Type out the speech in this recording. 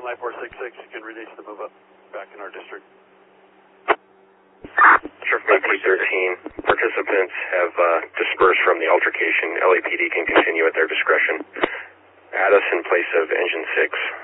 Life 466, you can release the move up back in our district. Surfman 313, participants have dispersed from the altercation. LAPD can continue at their discretion. Add us in place of engine 6.